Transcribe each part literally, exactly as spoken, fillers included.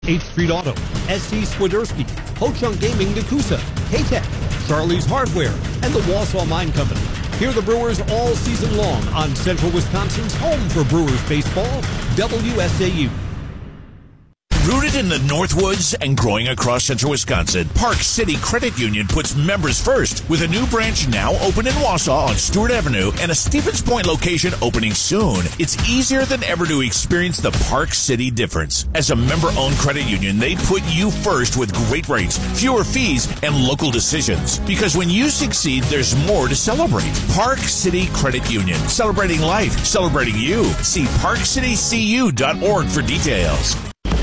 eighth Street Auto, S C Swiderski, Ho-Chunk Gaming Nakusa, K-Tech, Charlie's Hardware, and the Wausau Mine Company. Hear the Brewers all season long on Central Wisconsin's home for Brewers baseball, W S A U. Rooted in the Northwoods and growing across central Wisconsin, Park City Credit Union puts members first with a new branch now open in Wausau on Stewart Avenue and a Stevens Point location opening soon. It's easier than ever to experience the Park City difference. As a member-owned credit union, they put you first with great rates, fewer fees, and local decisions. Because when you succeed, there's more to celebrate. Park City Credit Union, celebrating life, celebrating you. See park city c u dot org for details.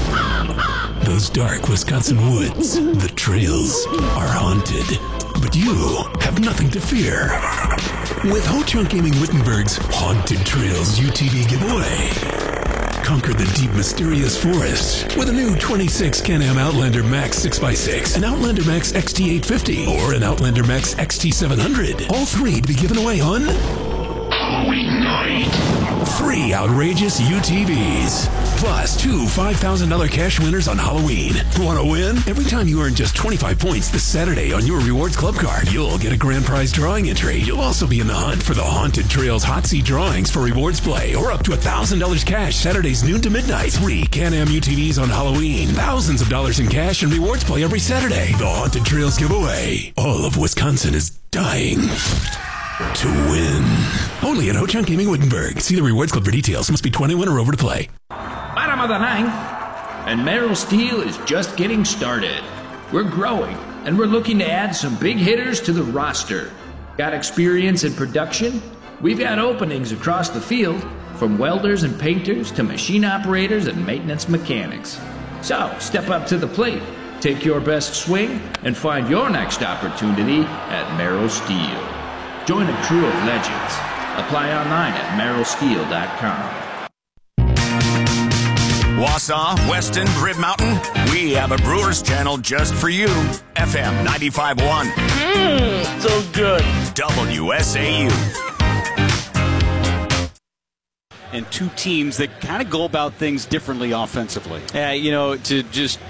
Those dark Wisconsin woods, the trails, are haunted. But you have nothing to fear. With Ho-Chunk Gaming Wittenberg's Haunted Trails U T V giveaway. Conquer the deep, mysterious forest with a new twenty-six Can-Am Outlander Max six by six, an Outlander Max X T eight fifty, or an Outlander Max X T seven hundred. All three to be given away on Halloween night. Three outrageous U T Vs. Plus two five thousand dollars cash winners on Halloween. Want to win? Every time you earn just twenty-five points this Saturday on your Rewards Club card, you'll get a grand prize drawing entry. You'll also be in the hunt for the Haunted Trails Hot Seat drawings for Rewards Play, or up to one thousand dollars cash Saturdays noon to midnight. Three Can-Am U T Vs on Halloween. Thousands of dollars in cash and Rewards Play every Saturday. The Haunted Trails giveaway. All of Wisconsin is dying to win. Only at Ho-Chunk Gaming Wittenberg. See the Rewards Club for details. Must be twenty-one or over to play. Bottom of the ninth, and Merrill Steel is just getting started. We're growing, and we're looking to add some big hitters to the roster. Got experience in production? We've got openings across the field, from welders and painters to machine operators and maintenance mechanics. So, step up to the plate, take your best swing, and find your next opportunity at Merrill Steel. Join a crew of legends. Apply online at merrill steel dot com. Wausau, Weston, Rib Mountain, we have a Brewers channel just for you. F M ninety-five point one. Mmm, so good. W S A U. And two teams that kind of go about things differently offensively. Yeah, you know, to just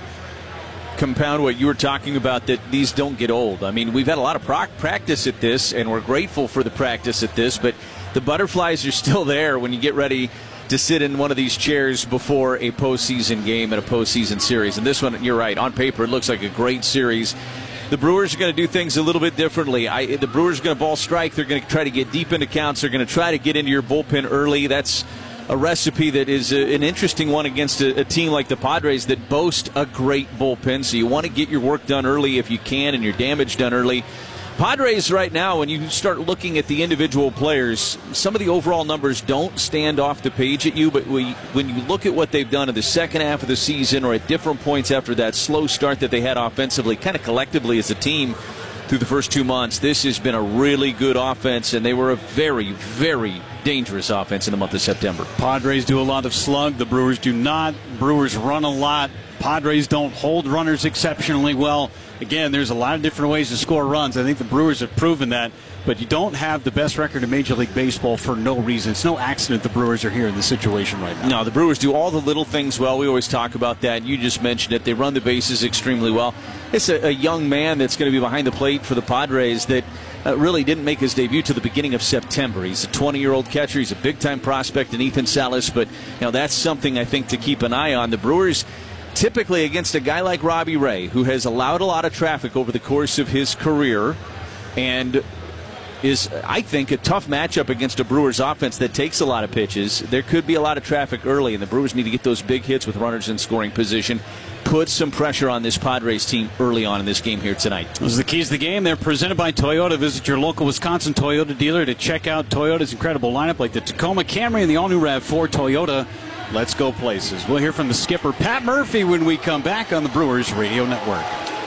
compound what you were talking about, that these don't get old. I mean, we've had a lot of proc- practice at this, and we're grateful for the practice at this, but the butterflies are still there when you get ready to sit in one of these chairs before a postseason game and a postseason series. And this one, you're right, on paper it looks like a great series. The Brewers are going to do things a little bit differently. I, the Brewers are going to ball strike. They're going to try to get deep into counts. They're going to try to get into your bullpen early. That's a recipe that is a, an interesting one against a, a team like the Padres that boast a great bullpen. So you want to get your work done early if you can and your damage done early. Padres right now, when you start looking at the individual players, some of the overall numbers don't stand off the page at you, but we, when you look at what they've done in the second half of the season or at different points after that slow start that they had offensively, kind of collectively as a team through the first two months, this has been a really good offense, and they were a very, very dangerous offense in the month of September. Padres do a lot of slug. The Brewers do not. Brewers run a lot. Padres don't hold runners exceptionally well. Again, there's a lot of different ways to score runs. I think the Brewers have proven that. But you don't have the best record in Major League Baseball for no reason. It's no accident the Brewers are here in this situation right now. No, the Brewers do all the little things well. We always talk about that. You just mentioned it. They run the bases extremely well. It's a, a young man that's going to be behind the plate for the Padres that uh, really didn't make his debut to the beginning of September. He's a twenty-year-old catcher. He's a big-time prospect in Ethan Salas. But you know, that's something I think to keep an eye on. The Brewers, typically against a guy like Robbie Ray, who has allowed a lot of traffic over the course of his career, and is, I think, a tough matchup against a Brewers offense that takes a lot of pitches. There could be a lot of traffic early, and the Brewers need to get those big hits with runners in scoring position. Put some pressure on this Padres team early on in this game here tonight. Those are the keys to the game. They're presented by Toyota. Visit your local Wisconsin Toyota dealer to check out Toyota's incredible lineup, like the Tacoma Camry and the all-new RAV four Toyota. Let's go places. We'll hear from the skipper, Pat Murphy, when we come back on the Brewers Radio Network.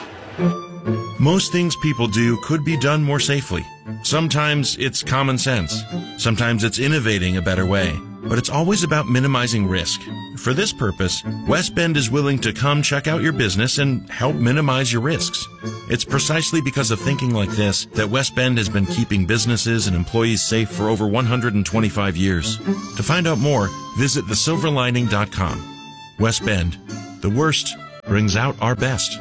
Most things people do could be done more safely. Sometimes it's common sense. Sometimes it's innovating a better way. But it's always about minimizing risk. For this purpose, West Bend is willing to come check out your business and help minimize your risks. It's precisely because of thinking like this that West Bend has been keeping businesses and employees safe for over one hundred twenty-five years. To find out more, visit the silver lining dot com. West Bend. The worst brings out our best.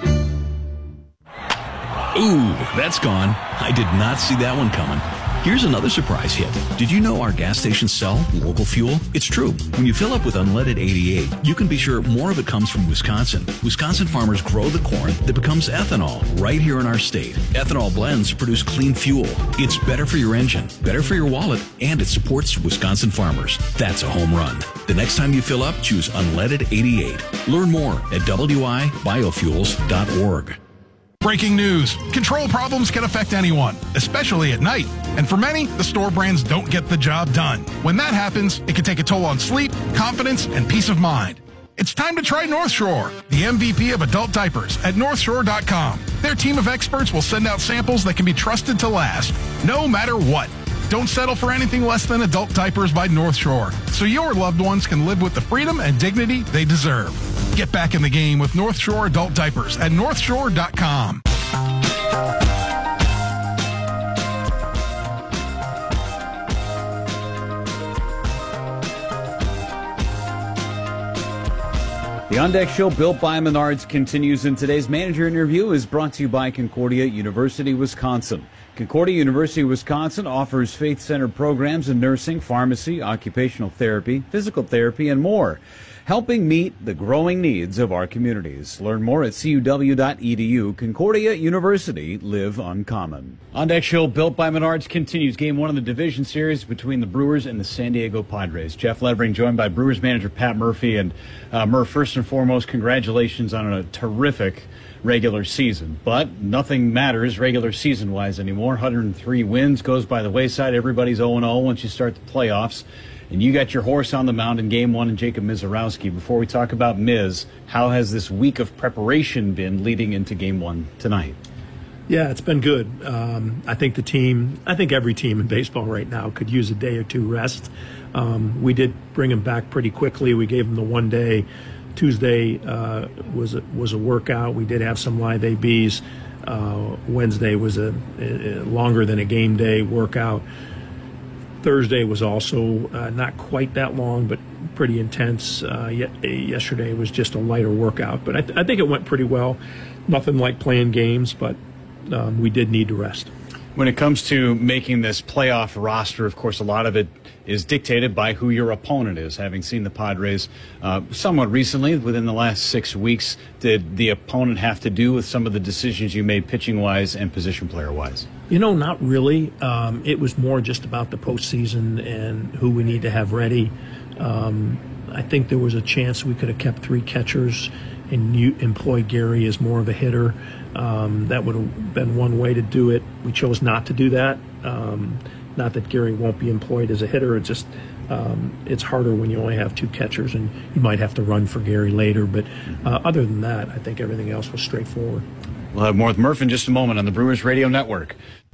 Ooh, that's gone. I did not see that one coming. Here's another surprise hit. Did you know our gas stations sell local fuel? It's true. When you fill up with unleaded eighty-eight, you can be sure more of it comes from Wisconsin. Wisconsin farmers grow the corn that becomes ethanol right here in our state. Ethanol blends produce clean fuel. It's better for your engine, better for your wallet, and it supports Wisconsin farmers. That's a home run. The next time you fill up, choose unleaded eighty-eight. Learn more at w i biofuels dot org. Breaking news. Control problems can affect anyone, especially at night. And for many, the store brands don't get the job done. When that happens, it can take a toll on sleep, confidence, and peace of mind. It's time to try North Shore, the M V P of adult diapers at north shore dot com. Their team of experts will send out samples that can be trusted to last, no matter what. Don't settle for anything less than adult diapers by North Shore, so your loved ones can live with the freedom and dignity they deserve. Get back in the game with North Shore adult diapers at north shore dot com. The On Deck Show, built by Menards, continues, and today's manager interview is brought to you by Concordia University, Wisconsin. Concordia University, Wisconsin offers faith-centered programs in nursing, pharmacy, occupational therapy, physical therapy, and more, helping meet the growing needs of our communities. Learn more at c u w dot e d u. Concordia University, live uncommon. On Deck Show, built by Menards, continues game one of the division series between the Brewers and the San Diego Padres. Jeff Levering joined by Brewers manager Pat Murphy. And uh, Murph, first and foremost, congratulations on a terrific regular season. But nothing matters regular season-wise anymore. one hundred three wins goes by the wayside. Everybody's oh and oh once you start the playoffs. And you got your horse on the mound in game one, and Jacob Misiorowski. Before we talk about Miz, how has this week of preparation been leading into game one tonight? Yeah, it's been good. Um, I think the team, I think every team in baseball right now could use a day or two rest. Um, we did bring him back pretty quickly. We gave him the one day. Tuesday uh, was a, was a workout. We did have some live A Bs. Uh, Wednesday was a, a longer than a game day workout. Thursday was also uh, not quite that long, but pretty intense. Uh, yet, yesterday was just a lighter workout, but I, th- I think it went pretty well. Nothing like playing games, but um, we did need to rest. When it comes to making this playoff roster, of course, a lot of it is dictated by who your opponent is. Having seen the Padres uh, somewhat recently, within the last six weeks, did the opponent have to do with some of the decisions you made pitching-wise and position player-wise? You know, not really. Um, it was more just about the postseason and who we need to have ready. Um, I think there was a chance we could have kept three catchers and you employed Gary as more of a hitter. Um, that would have been one way to do it. We chose not to do that. Um, not that Gary won't be employed as a hitter. It's just um, it's harder when you only have two catchers, and you might have to run for Gary later. But uh, other than that, I think everything else was straightforward. We'll have more with Murph in just a moment on the Brewers Radio Network.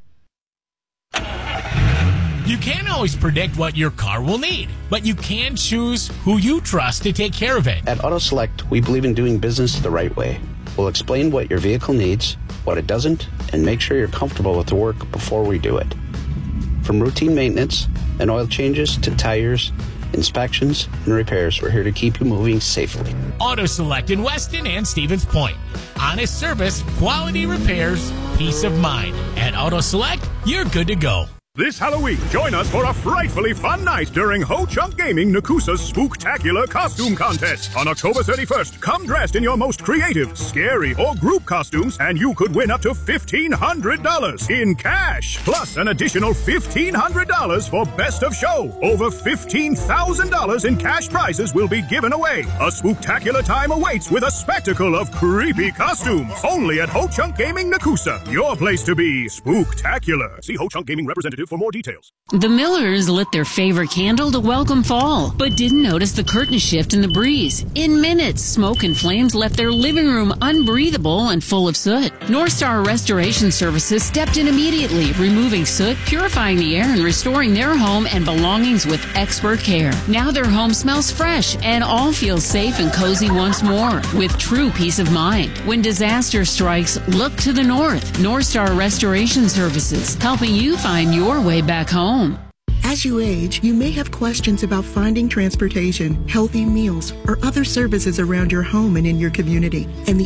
You can't always predict what your car will need, but you can choose who you trust to take care of it. At Auto Select, we believe in doing business the right way. We'll explain what your vehicle needs, what it doesn't, and make sure you're comfortable with the work before we do it. From routine maintenance and oil changes to tires, inspections, and repairs, we're here to keep you moving safely. Auto Select in Weston and Stevens Point. Honest service, quality repairs, peace of mind. At Auto Select, you're good to go. This Halloween, join us for a frightfully fun night during Ho Chunk Gaming Nakusa's Spooktacular Costume Contest. On October thirty-first, come dressed in your most creative, scary, or group costumes, and you could win up to fifteen hundred dollars in cash. Plus an additional fifteen hundred dollars for Best of Show. Over fifteen thousand dollars in cash prizes will be given away. A spooktacular time awaits with a spectacle of creepy costumes. Only at Ho Chunk Gaming Nakusa. Your place to be spooktacular. See Ho Chunk Gaming representative for more details. The Millers lit their favorite candle to welcome fall, but didn't notice the curtain shift in the breeze. In minutes, smoke and flames left their living room unbreathable and full of soot. North Star Restoration Services stepped in immediately, removing soot, purifying the air, and restoring their home and belongings with expert care. Now their home smells fresh, and all feel safe and cozy once more, with true peace of mind. When disaster strikes, look to the north. North Star Restoration Services, helping you find your way back home. As you age, you may have questions about finding transportation, healthy meals, or other services around your home and in your community. And the